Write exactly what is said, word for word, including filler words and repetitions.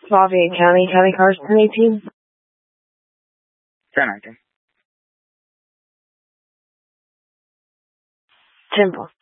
Lafayette County, County Cars ten eighteen. ten nineteen. Temple.